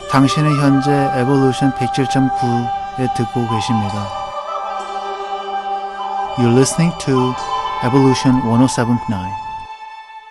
당신은 현재 에볼루션 107.9에 듣고 계십니다. You're listening to Evolution 107.9.